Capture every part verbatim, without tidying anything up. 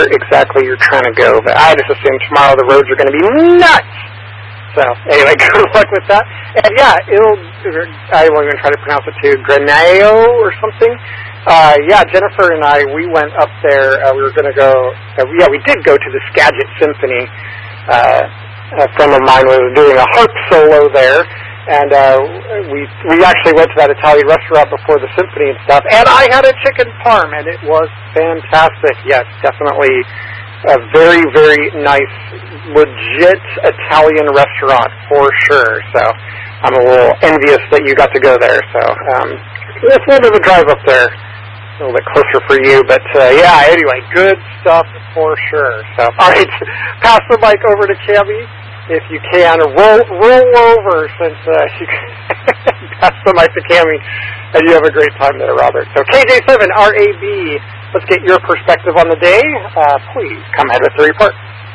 exactly you're trying to go. But I just assume tomorrow the roads are going to be nuts. So anyway, good luck with that. And yeah, it'll, I won't even try to pronounce it too, Graneo or something. Uh, yeah, Jennifer and I, we went up there. Uh, we were going to go, uh, yeah, we did go to the Skagit Symphony. Uh, a friend of mine was doing a harp solo there. And uh, we we actually went to that Italian restaurant before the symphony and stuff. And I had a chicken parm, and it was fantastic. Yes, definitely a very, very nice, legit Italian restaurant for sure. So I'm a little envious that you got to go there. So um, it's a little bit of a drive up there, a little bit closer for you. But uh, yeah, anyway, good stuff for sure. So all right, pass the mic over to Cammie. If you can, roll roll over since uh, you pass the mic to Cammie, and you have a great time there, Robert. So K J seven R A B, let's get your perspective on the day. Uh, please come ahead with the report.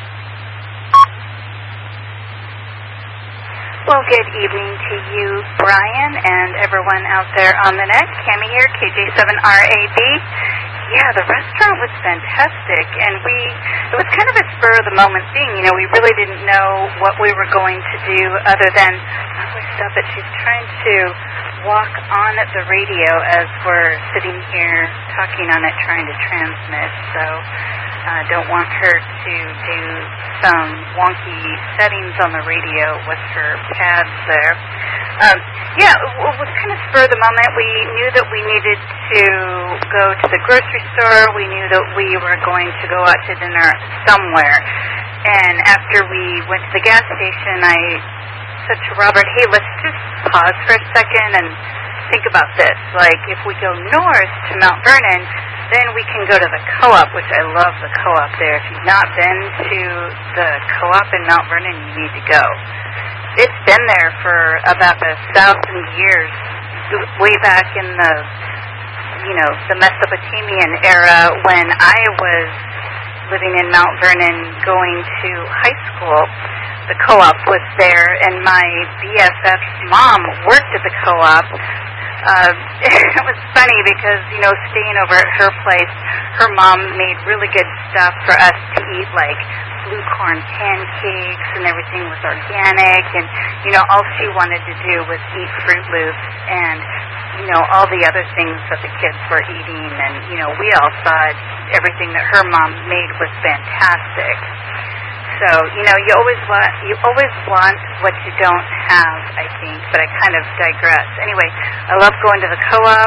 Well, good evening to you, Brian, and everyone out there on the net. Cammie here, K J seven R A B. Yeah, the restaurant was fantastic, and we, it was kind of a spur of the moment thing. You know, we really didn't know what we were going to do other than, oh, stop it, she's trying to walk on the radio as we're sitting here talking on it, trying to transmit, so uh, don't want her to do some wonky settings on the radio with her pads there. Um, yeah, it was kind of spur of the moment. We knew that we needed to go to the grocery store. We knew that we were going to go out to dinner somewhere. And after we went to the gas station, I said to Robert, hey, let's just pause for a second and think about this. Like, if we go north to Mount Vernon, then we can go to the co-op, which I love the co-op there. If you've not been to the co-op in Mount Vernon, you need to go. It's been there for about a thousand years, way back in the, you know, the Mesopotamian era when I was living in Mount Vernon going to high school. The co-op was there, and my B F F's mom worked at the co-op. Uh, it was funny because, you know, staying over at her place, her mom made really good stuff for us to eat, like blue corn pancakes, and everything was organic, and, you know, all she wanted to do was eat Fruit Loops and, you know, all the other things that the kids were eating, and, you know, we all thought everything that her mom made was fantastic. So, you know, you always want you always want what you don't have, I think, but I kind of digress. Anyway, I love going to the co-op.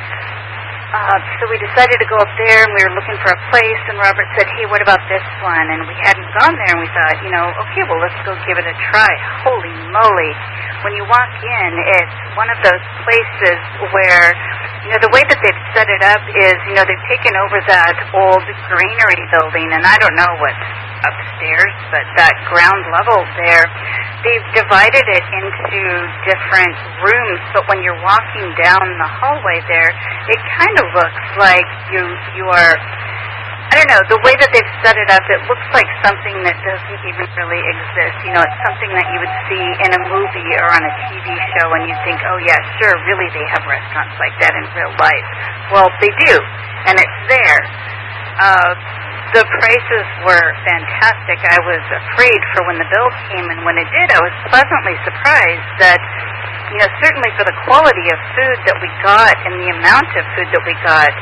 Uh, so we decided to go up there, and we were looking for a place, and Robert said, hey, what about this one? And we hadn't gone there, and we thought, you know, okay, well, let's go give it a try. Holy moly. When you walk in, it's one of those places where, you know, the way that they've set it up is, you know, they've taken over that old granary building, and I don't know what's upstairs, but that ground level there, they've divided it into different rooms, but when you're walking down the hallway there, it kind of looks like you you are, I don't know, the way that they've set it up, it looks like something that doesn't even really exist. You know, it's something that you would see in a movie or on a T V show, and you think, oh yeah, sure, really they have restaurants like that in real life. Well, they do, and it's there. Uh, The prices were fantastic. I was afraid for when the bill came, and when it did, I was pleasantly surprised that, you know, certainly for the quality of food that we got and the amount of food that we got,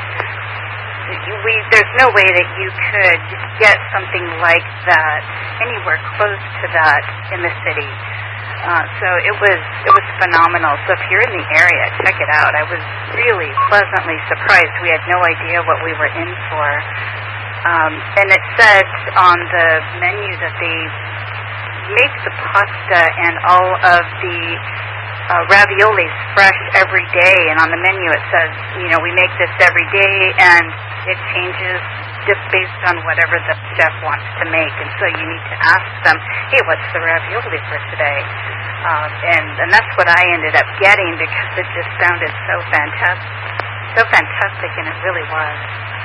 we there's no way that you could get something like that anywhere close to that in the city. Uh, so it was it was phenomenal. So if you're in the area, check it out. I was really pleasantly surprised. We had no idea what we were in for. Um, and it said on the menu that they make the pasta and all of the uh, raviolis fresh every day. And on the menu it says, you know, we make this every day, and it changes just based on whatever the chef wants to make. And so you need to ask them, hey, what's the ravioli for today? Um, and, and that's what I ended up getting because it just sounded so fantastic, so fantastic, and it really was.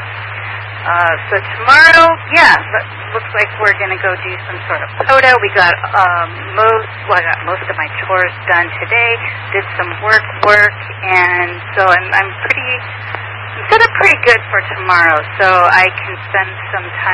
Uh, so tomorrow, yeah, looks like we're going to go do some sort of photo. We got um, most, well, I got most of my chores done today. Did some work, work, and so I'm, I'm pretty, I'm set up pretty good for tomorrow. So I can spend some time